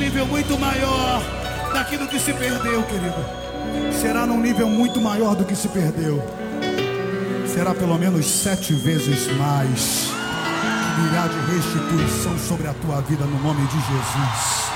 nível muito maior daquilo que se perdeu, querido. Será num nível muito maior do que se perdeu. Será pelo menos 7 vezes mais. Que virá de restituição sobre a tua vida no nome de Jesus.